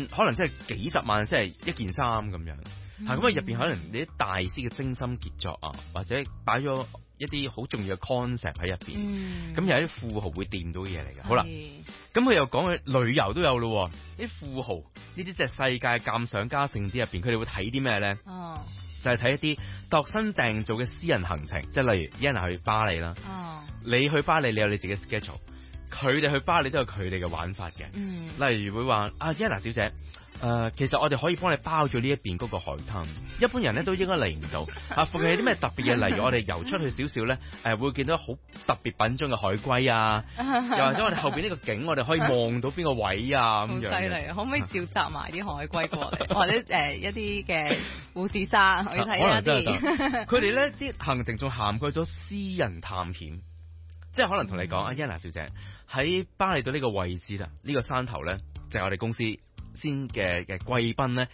可能真係幾十萬先係一件衫咁樣。咁啊入邊可能你啲大師嘅精心傑作啊，或者擺咗一啲好重要嘅 concept 喺入邊，咁有啲富豪會掂到嘅嘢嚟嘅。好啦，咁佢又講佢旅遊都有咯，啲富豪呢啲即係世界鑑賞家盛典入邊，佢哋會睇啲咩咧？就係睇一啲度身訂造嘅私人行程，即係例如 Yana 去巴黎啦，你去巴黎你有你自己嘅 schedule， 佢哋去巴黎都有佢哋嘅玩法嘅。例如會話Yana 小姐。其實我哋可以幫你包咗呢一邊嗰個海灘，一般人咧都應該嚟唔到。附近有啲咩特別嘅？例如我哋游出去少少咧，會見到好特別品種嘅海龜啊，又或者我哋後邊呢個景，我哋可以望到邊個位啊咁樣。好犀利！可唔可以召集埋啲海龜過嚟，或者一啲嘅富士山去睇一啲？佢哋咧啲行程仲涵蓋咗私人探險，即係可能同你講Yana 小姐喺巴厘島呢個位置啦，呢個山頭咧就係我哋公司先嘅貴賓咧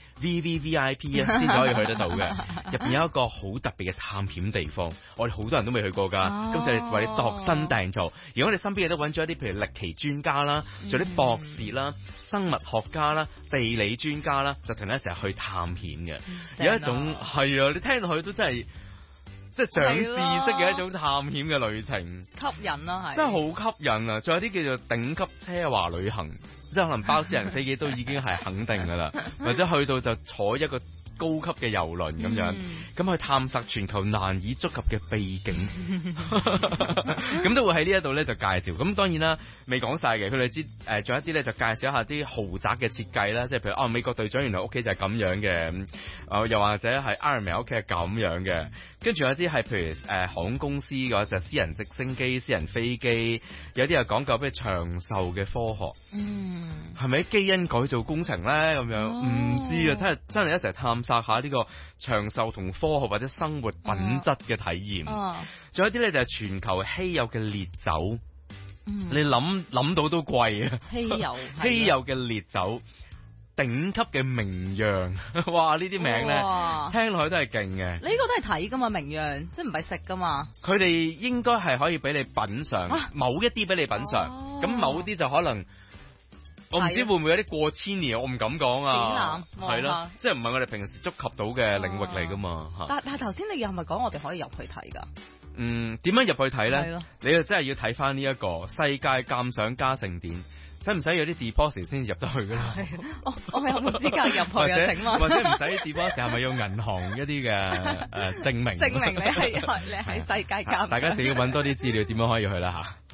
VVVIP 啊，先可以去得到嘅。入邊有一個好特別嘅探險地方，我哋好多人都未去過㗎。今次係為你度身訂造，而我哋身邊亦都揾咗一啲譬如歷奇專家啦，仲有啲博士啦、生物學家啦、地理專家啦，就同你一齊去探險嘅。有一種係啊，你聽落去都真係即係長知識嘅一種探險嘅旅程，吸引啦，係真係好吸引啊！仲有啲叫做頂級奢華旅行。即係可能包私人飛機都已經係肯定㗎啦，或者去到就坐一個高級嘅遊輪咁樣，咁去探索全球難以觸及嘅秘境，咁都會喺呢一度咧就介紹。咁當然啦，未講晒嘅，佢哋知仲有一啲咧就介紹一下啲豪宅嘅設計啦，即係譬如美國隊長原來屋企就係咁樣嘅，又或者係 Iron Man 屋企係咁樣嘅，跟住有一啲係譬如航空公司嘅話就私人直升機、私人飛機，有啲係講究譬如長壽嘅科學，係咪基因改造工程咧咁樣？唔知啊，真係一齊探索下呢個長壽同科學或者生活品質嘅體驗。仲有一啲咧就係全球稀有嘅烈酒，你諗到都貴啊！稀有嘅烈酒，頂級嘅名釀，哇！呢啲名咧聽落去都係勁嘅。你呢個都係睇噶嘛，名釀即係唔係食噶嘛？佢哋應該係可以俾你品嚐，某一啲俾你品嚐，咁某啲就可能。我唔知會唔會有啲過千年，我唔敢講啊。係咯，即係唔係我哋平時觸及到嘅領域嚟噶嘛？但係頭先你又係咪講我哋可以入去睇噶？點樣入去睇咧？你就真係要睇翻呢一個世界鑑賞家盛典，使唔使有啲 deposit 先入得去噶？我係有冇資格入去啊？請問或者唔使 deposit 係咪用銀行一啲嘅證明？證明你係世界鑑賞。大家自己揾多啲資料，點樣可以去啦嚇？